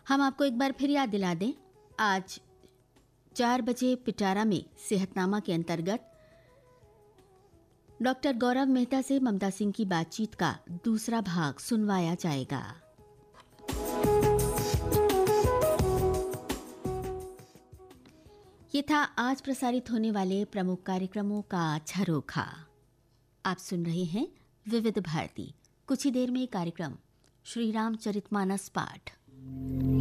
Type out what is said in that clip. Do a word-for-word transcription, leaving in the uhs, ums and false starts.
हम आपको एक बार फिर याद दिला दें, आज चार बजे पिटारा में सेहतनामा के अंतर्गत डॉक्टर गौरव मेहता से ममता सिंह की बातचीत का दूसरा भाग सुनवाया जाएगा। ये था आज प्रसारित होने वाले प्रमुख कार्यक्रमों का झरोखा। आप सुन रहे हैं विविध भारती। कुछ ही देर में कार्यक्रम श्री राम चरितमानस पाठ।